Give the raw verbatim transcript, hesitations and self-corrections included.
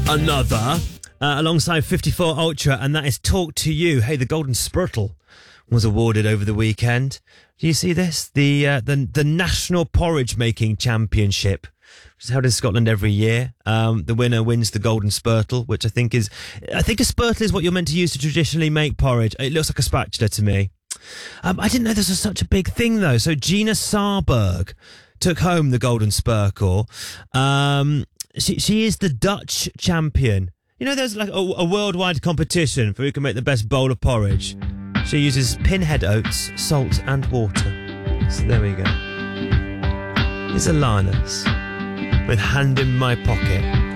another uh, alongside fifty-four Ultra, and that is Talk to You. Hey, the Golden Spurtle was awarded over the weekend. Do you see this? The uh, the the National Porridge Making Championship, which is held in Scotland every year. Um, the winner wins the Golden Spurtle, which I think is, I think a spurtle is what you're meant to use to traditionally make porridge. It looks like a spatula to me. Um, I didn't know this was such a big thing though. So Gina Sarberg took home the Golden Spurtle. Um, she she is the Dutch champion. You know, there's like a, a worldwide competition for who can make the best bowl of porridge. She uses pinhead oats, salt and water. So there we go. Here's Alanis with Hand in My Pocket.